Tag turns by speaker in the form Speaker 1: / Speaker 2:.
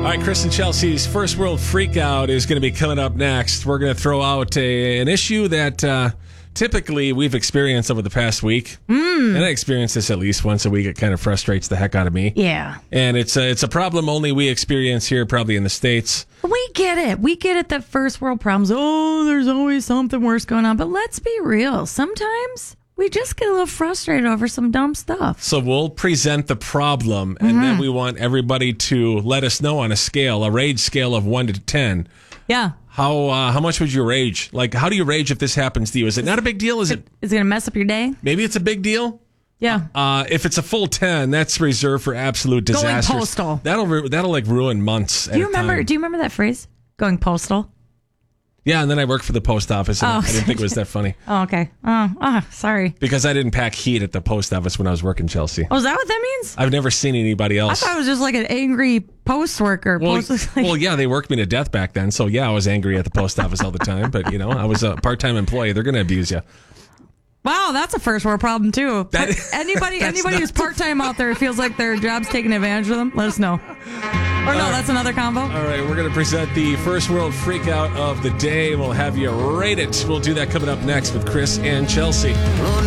Speaker 1: All right, Chris and Chelsea's First World Freakout is going to be coming up next. We're going to throw out an issue that typically we've experienced over the past week. And I experience this at least once a week. It kind of frustrates the heck out of me.
Speaker 2: Yeah.
Speaker 1: And it's a problem only we experience here, probably in the States.
Speaker 2: We get it. We get it that first world problems. Oh, there's always something worse going on. But let's be real. Sometimes we just get a little frustrated over some dumb stuff.
Speaker 1: So we'll present the problem, and then we want everybody to let us know on a rage scale of 1 to 10.
Speaker 2: Yeah.
Speaker 1: How much would you rage? Like, how do you rage if this happens to you? Is it not a big deal? Is it
Speaker 2: going to mess up your day?
Speaker 1: maybe it's a big deal?
Speaker 2: Yeah.
Speaker 1: If it's a full 10, that's reserved for absolute disasters.
Speaker 2: Going postal.
Speaker 1: That'll like ruin months.
Speaker 2: Do you remember that phrase? Going postal?
Speaker 1: Yeah, and then I worked for the post office, and I didn't think it was that funny.
Speaker 2: Oh, okay. Sorry.
Speaker 1: Because I didn't pack heat at the post office when I was working, Chelsea.
Speaker 2: Oh, is that what that means?
Speaker 1: I've never seen anybody
Speaker 2: I
Speaker 1: else.
Speaker 2: thought it was just like an angry post worker.
Speaker 1: Well, yeah, they worked me to death back then, so yeah, I was angry at the post office all the time. But I was a part-time employee. They're going to abuse you.
Speaker 2: Wow, that's a first world problem too. Anybody who's part-time out there feels like their job's taking advantage of them, let us know. Or no, that's another combo.
Speaker 1: All right, we're going to present the First World Freakout of the day. We'll have you rate it. We'll do that coming up next with Chris and Chelsea.